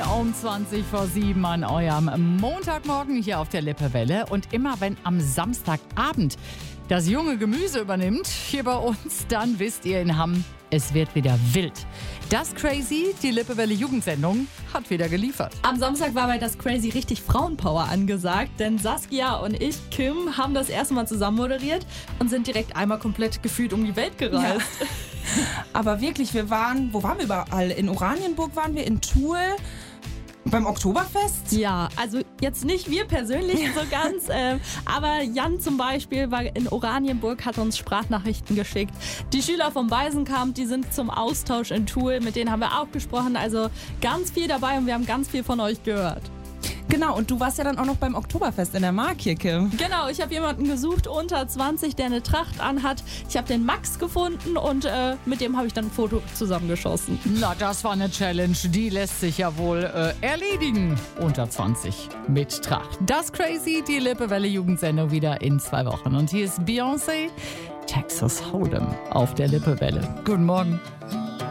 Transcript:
um 20 vor 7 an eurem Montagmorgen hier auf der Lippewelle. Und immer wenn am Samstagabend das junge Gemüse übernimmt, hier bei uns, dann wisst ihr in Hamm, es wird wieder wild. Das Crazy, die Lippewelle Jugendsendung, hat wieder geliefert. Am Samstag war bei Das Crazy richtig Frauenpower angesagt, denn Saskia und ich, Kim, haben das erste Mal zusammen moderiert und sind direkt einmal komplett gefühlt um die Welt gereist. Ja. Aber wirklich, wo waren wir überall? In Oranienburg waren wir, in Tuel, beim Oktoberfest? Ja, also jetzt nicht wir persönlich so ganz, aber Jan zum Beispiel war in Oranienburg, hat uns Sprachnachrichten geschickt. Die Schüler vom Waisenkamp, die sind zum Austausch in Tuel, mit denen haben wir auch gesprochen, also ganz viel dabei und wir haben ganz viel von euch gehört. Genau, und du warst ja dann auch noch beim Oktoberfest in der Markkirche. Genau, ich habe jemanden gesucht, unter 20, der eine Tracht anhat. Ich habe den Max gefunden und mit dem habe ich dann ein Foto zusammengeschossen. Na, das war eine Challenge, die lässt sich ja wohl erledigen. Unter 20 mit Tracht. Das Crazy, die Lippewelle Jugendsendung wieder in 2 Wochen. Und hier ist Beyoncé, Texas Hold'em auf der Lippewelle. Guten Morgen.